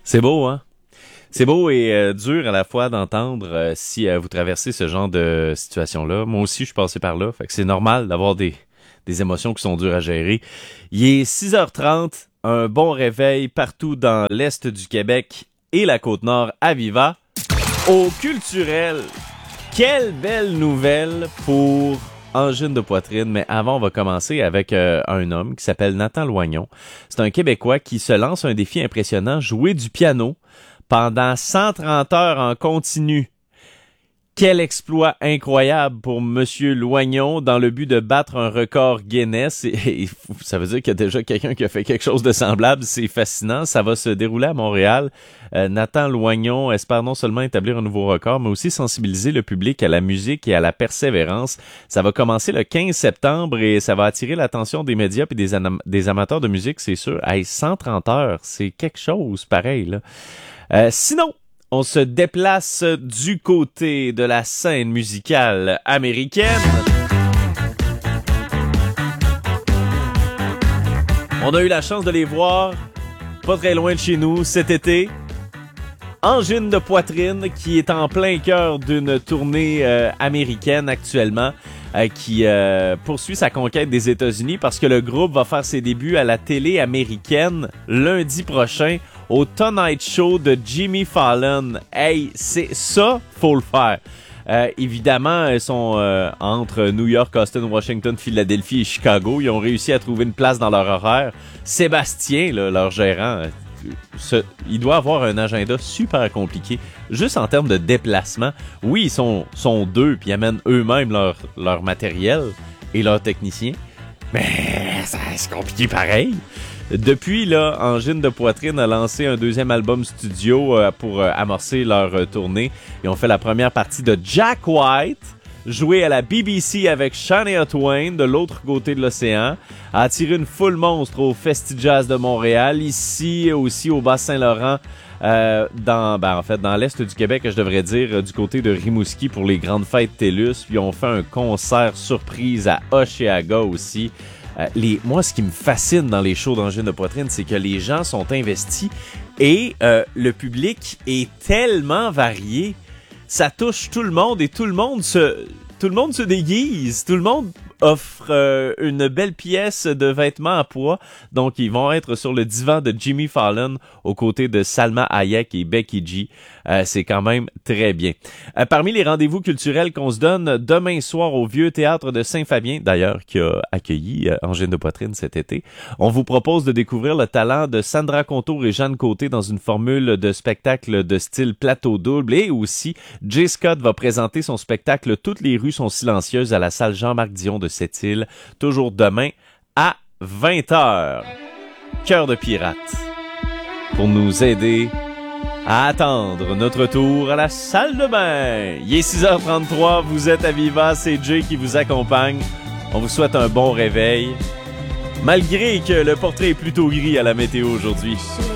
C'est beau, hein? C'est beau et dur à la fois d'entendre si vous traversez ce genre de situation-là. Moi aussi, je suis passé par là. Fait que c'est normal d'avoir des émotions qui sont dures à gérer. Il est 6h30, un bon réveil partout dans l'Est du Québec et la Côte-Nord à Viva. Au culturel, quelle belle nouvelle pour angine de poitrine. Mais avant, on va commencer avec un homme qui s'appelle Nathan Loignon. C'est un Québécois qui se lance un défi impressionnant, jouer du piano pendant 130 heures en continu. Quel exploit incroyable pour Monsieur Loignon dans le but de battre un record Guinness. Et ça veut dire qu'il y a déjà quelqu'un qui a fait quelque chose de semblable. C'est fascinant. Ça va se dérouler à Montréal. Nathan Loignon espère non seulement établir un nouveau record, mais aussi sensibiliser le public à la musique et à la persévérance. Ça va commencer le 15 septembre et ça va attirer l'attention des médias et des amateurs de musique, c'est sûr. Hey, 130 heures, c'est quelque chose pareil, là. Sinon, on se déplace du côté de la scène musicale américaine. On a eu la chance de les voir pas très loin de chez nous cet été. Angine de poitrine qui est en plein cœur d'une tournée américaine actuellement. Qui poursuit sa conquête des États-Unis parce que le groupe va faire ses débuts à la télé américaine lundi prochain au Tonight Show de Jimmy Fallon. Hey, c'est ça, faut le faire. Évidemment, ils sont entre New York, Austin, Washington, Philadelphie et Chicago. Ils ont réussi à trouver une place dans leur horaire. Sébastien, là, leur gérant, il doit avoir un agenda super compliqué, juste en termes de déplacement. Oui, ils sont deux, puis ils amènent eux-mêmes leur matériel et leurs techniciens, mais c'est compliqué pareil. Depuis, là, Angine de poitrine a lancé un deuxième album studio pour amorcer leur tournée. Ils ont fait la première partie de Jack White, joué à la BBC avec Shania Twain de l'autre côté de l'océan, a attiré une foule monstre au Festi-Jazz de Montréal, ici aussi au Bas-Saint-Laurent, dans l'Est du Québec, je devrais dire, du côté de Rimouski pour les grandes fêtes TELUS. Puis on fait un concert surprise à Hochelaga aussi. Moi, ce qui me fascine dans les shows d'angine de poitrine, c'est que les gens sont investis et le public est tellement varié. Ça touche tout le monde et tout le monde se déguise. Tout le monde offre une belle pièce de vêtements à pois. Donc, ils vont être sur le divan de Jimmy Fallon aux côtés de Salma Hayek et Becky G. C'est quand même très bien. Parmi les rendez-vous culturels qu'on se donne demain soir au Vieux Théâtre de Saint-Fabien, d'ailleurs, qui a accueilli Angine de poitrine cet été, on vous propose de découvrir le talent de Sandra Contour et Jeanne Côté dans une formule de spectacle de style plateau double. Et aussi, Jay Scott va présenter son spectacle Toutes les rues sont silencieuses à la salle Jean-Marc Dion de Sept-Îles, toujours demain à 20h. Cœur de pirate, pour nous aider à attendre notre tour à la salle de bain. Il est 6h33, vous êtes à Viva, c'est Jay qui vous accompagne. On vous souhaite un bon réveil, malgré que le portrait est plutôt gris à la météo aujourd'hui.